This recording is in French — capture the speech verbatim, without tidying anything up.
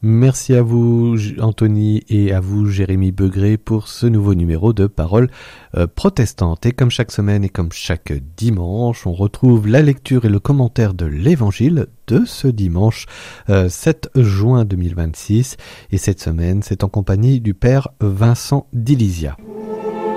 Merci à vous Anthony et à vous Jérémy Begré pour ce nouveau numéro de Paroles euh, protestantes. Et comme chaque semaine et comme chaque dimanche, on retrouve la lecture et le commentaire de l'évangile de ce dimanche euh, sept juin deux mille vingt-six. Et cette semaine, c'est en compagnie du père Vincent Dilizia.